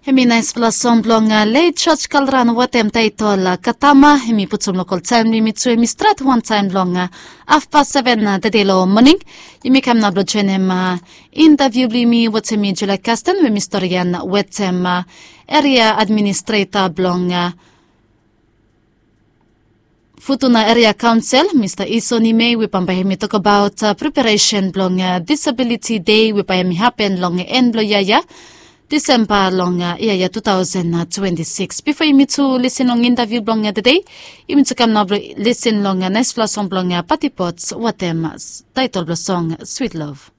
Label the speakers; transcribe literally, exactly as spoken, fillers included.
Speaker 1: Hemi nice pala somblonga late church kalran watem taitola katama hemi putsum local time limit so hemi strat one time longa half past seven the day lo morning yimi kam na blo chenem interview blimi watsemi jula kasten we historian wetem area administrator blonga Futuna Area Council, Mister Isoni May, we pambahemi talk about uh, preparation long uh, Disability Day, we pambahemi happen long end blo yaya, December long uh, yaya two thousand twenty-six. Before you meet to listen long interview long uh, the day, you meet to come now listen long uh, next flash song long uh, Patty Potts, what them title the song Sweet Love.